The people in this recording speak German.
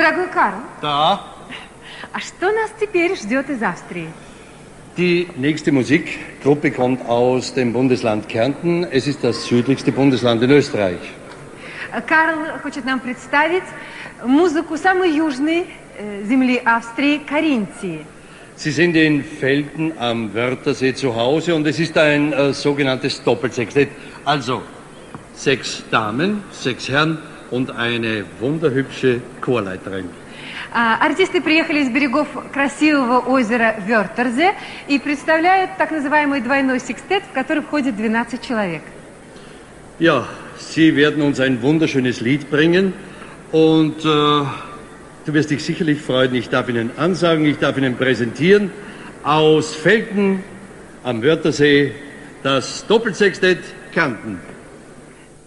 Дорогой Карл. Da. А что нас теперь ждет из Австрии? Die nächste Musikgruppe kommt aus dem Bundesland Kärnten. Es ist das südlichste Bundesland in Österreich. Карл хочет нам представить музыку самой южной земли Австрии, Каринтии. Sie sind in Velten am Wörthersee zu Hause und es ist ein sogenanntes Doppelsextett. Also 6 Damen, 6 Herren und eine wunderhübsche Chorleiterin. Артисты приехали из берегов красивого озера Вёртерзе и представляют так называемый двойной секстет, в который входит 12 человек. Ja, sie werden uns ein wunderschönes Lied bringen und du wirst dich sicherlich freuen. Ich darf Ihnen ansagen, ich darf Ihnen präsentieren aus Velten am Wörthersee das Doppelsextett Kärnten.